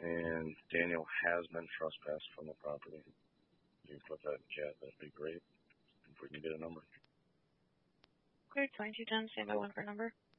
And Daniel has been trespassed from the property. You can put that in chat, that'd be great. If we can get a number. Clear 2210, stand by 1 for number.